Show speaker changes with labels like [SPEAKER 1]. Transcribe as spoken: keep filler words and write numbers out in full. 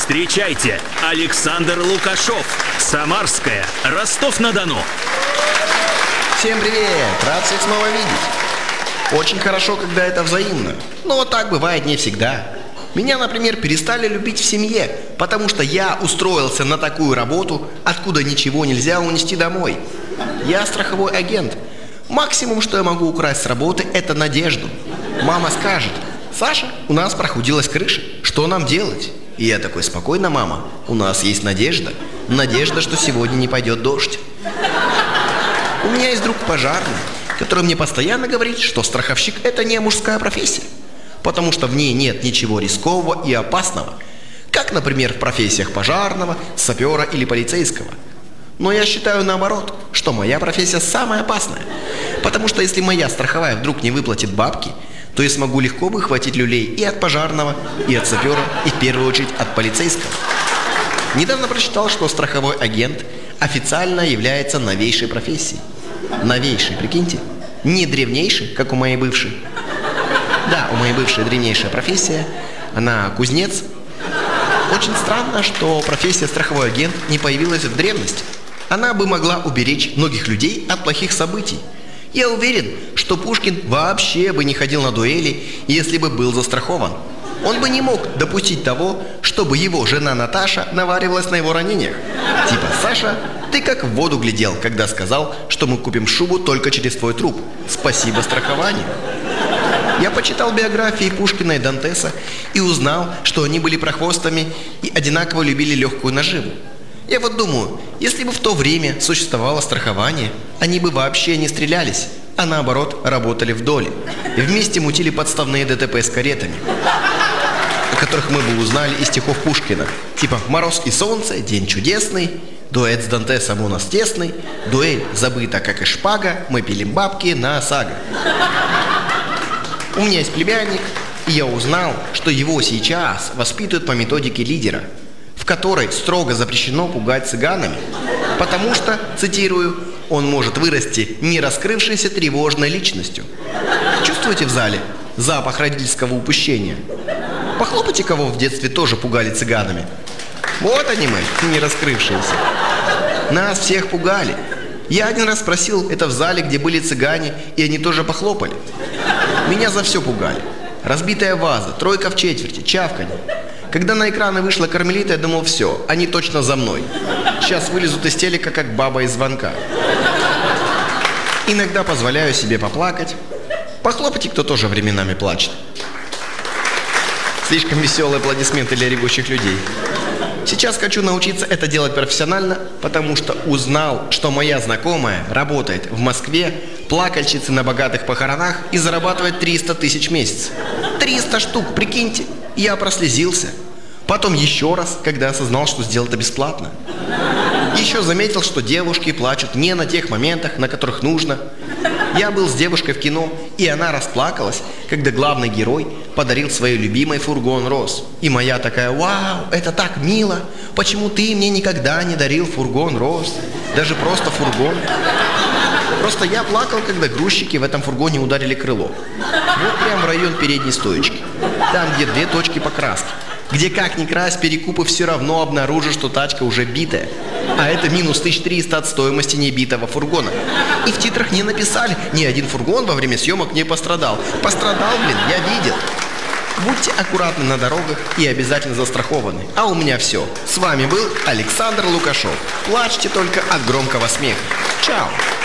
[SPEAKER 1] Встречайте, Александр Лукашов, Самарская, Ростов-на-Дону.
[SPEAKER 2] Всем привет! Рад всех снова видеть. Очень хорошо, когда это взаимно. Но вот так бывает не всегда. Меня, например, перестали любить в семье, потому что я устроился на такую работу, откуда ничего нельзя унести домой. Я страховой агент. Максимум, что я могу украсть с работы, это надежду. Мама скажет: Саша, у нас прохудилась крыша, что нам делать? И я такой: спокойно, мама, у нас есть надежда. Надежда, что сегодня не пойдет дождь. У меня есть друг пожарный, который мне постоянно говорит, что страховщик – это не мужская профессия, потому что в ней нет ничего рискового и опасного, как, например, в профессиях пожарного, сапера или полицейского. Но я считаю наоборот, что моя профессия самая опасная, потому что если моя страховая вдруг не выплатит бабки, то я смогу легко выхватить люлей и от пожарного, и от сапера, и в первую очередь от полицейского. Недавно прочитал, что страховой агент официально является новейшей профессией. Новейшей, прикиньте. Не древнейшей, как у моей бывшей. Да, у моей бывшей древнейшая профессия. Она кузнец. Очень странно, что профессия страховой агент не появилась в древности. Она бы могла уберечь многих людей от плохих событий. Я уверен, что Пушкин вообще бы не ходил на дуэли, если бы был застрахован. Он бы не мог допустить того, чтобы его жена Наташа наваривалась на его ранениях. Типа: Саша, ты как в воду глядел, когда сказал, что мы купим шубу только через твой труп. Спасибо страхованию. Я почитал биографии Пушкина и Дантеса и узнал, что они были прохвостами и одинаково любили легкую наживу. Я вот думаю, если бы в то время существовало страхование, они бы вообще не стрелялись, а наоборот работали в доле. И вместе мутили подставные ДТП с каретами, о которых мы бы узнали из стихов Пушкина. Типа: «Мороз и солнце, день чудесный, дуэт с Дантесом у нас тесный, дуэль забыта, как и шпага, мы пилим бабки на ОСАГО». У меня есть племянник, и я узнал, что его сейчас воспитывают по методике лидера, в которой строго запрещено пугать цыганами, потому что, цитирую, он может вырасти не раскрывшейся тревожной личностью. Чувствуете в зале запах родительского упущения? Похлопайте, кого в детстве тоже пугали цыганами. Вот они мы, не раскрывшиеся. Нас всех пугали. Я один раз спросил это в зале, где были цыгане, и они тоже похлопали. Меня за все пугали. Разбитая ваза, тройка в четверти, чавканье. Когда на экраны вышла Кармелита, я думал: все, они точно за мной. Сейчас вылезут из телека, как баба из звонка. Иногда позволяю себе поплакать. Похлопайте, кто тоже временами плачет. Слишком веселые аплодисменты для ревущих людей. Сейчас хочу научиться это делать профессионально, потому что узнал, что моя знакомая работает в Москве плакальщицей на богатых похоронах и зарабатывает триста тысяч в месяц. триста штук, прикиньте. Я прослезился. Потом еще раз, когда осознал, что сделал это бесплатно. Еще заметил, что девушки плачут не на тех моментах, на которых нужно. Я был с девушкой в кино, и она расплакалась, когда главный герой подарил своей любимой фургон роз. И моя такая: вау, это так мило, почему ты мне никогда не дарил фургон роз? Даже просто фургон. Просто я плакал, когда грузчики в этом фургоне ударили крыло. Вот прям в район передней стоечки. Там, где две точки покраски. Где как ни крась, перекупы все равно обнаружат, что тачка уже битая. А это минус тысяча триста от стоимости небитого фургона. И в титрах не написали: ни один фургон во время съемок не пострадал. Пострадал, блин, я видел. Будьте аккуратны на дорогах и обязательно застрахованы. А у меня все. С вами был Александр Лукашов. Плачьте только от громкого смеха. Чао.